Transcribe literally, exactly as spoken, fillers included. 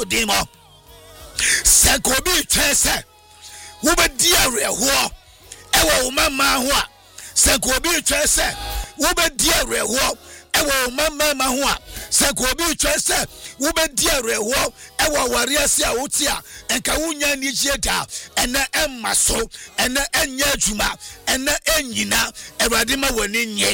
demo Sankobi Tresa Uber dear ho Ewa mama hoa Sankobi Tresa Uber dear ho Ewa mama hoa Sankobi Tresa Uber dear ho Ewa waria sia utia Enka unya nijeda Ena emma so Ena enya juma Ena enyina Eradima waninye